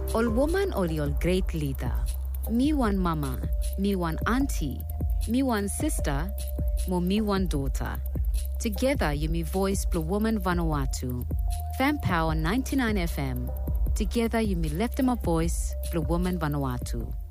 Ol woman ol yol great leader. Me one mama, me one auntie, me one sister, mo me one daughter. Together you me voice Blue Woman Vanuatu. Fan Power 99 FM. Together you me left them a voice Blue Woman Vanuatu.